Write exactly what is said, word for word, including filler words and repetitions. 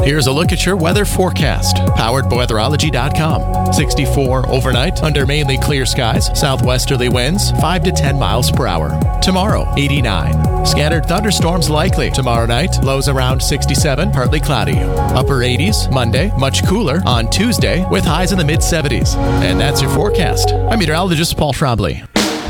Here's a look at your weather forecast, powered by weatherology dot com. sixty-four overnight under mainly clear skies, southwesterly winds five to ten miles per hour. Tomorrow, eighty-nine. Scattered thunderstorms likely. Tomorrow night, lows around sixty-seven, partly cloudy. Upper eighties Monday, much cooler on Tuesday with highs in the mid seventies. And that's your forecast. I'm meteorologist Paul Trombley.